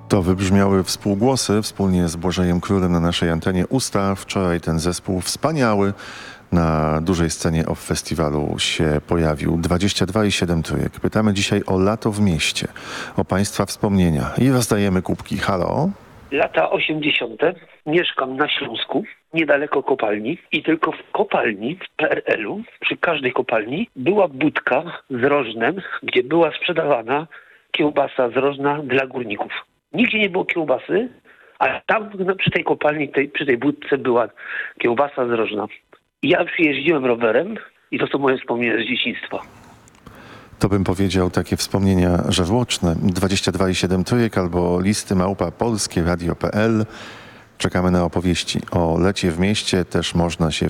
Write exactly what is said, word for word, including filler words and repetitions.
To wybrzmiały współgłosy wspólnie z Błażejem Królem na naszej antenie Usta. Wczoraj ten zespół wspaniały na dużej scenie O F W Festiwalu się pojawił. dwadzieścia dwa i siedem trójek. Pytamy dzisiaj o lato w mieście, o Państwa wspomnienia i rozdajemy kubki. Halo? Lata osiemdziesiąte. Mieszkam na Śląsku, niedaleko kopalni i tylko w kopalni, w P R L-u, przy każdej kopalni była budka z rożnem, gdzie była sprzedawana kiełbasa z rożna dla górników. Nigdzie nie było kiełbasy, a tam no, przy tej kopalni, tej, przy tej budce była kiełbasa z rożna. Ja przyjeździłem rowerem i to są moje wspomnienia z dzieciństwa. To bym powiedział takie wspomnienia żarłoczne. dwadzieścia dwa i siedem trójek albo listy małpa polskie radio kropka p l. Czekamy na opowieści o lecie w mieście. Też można się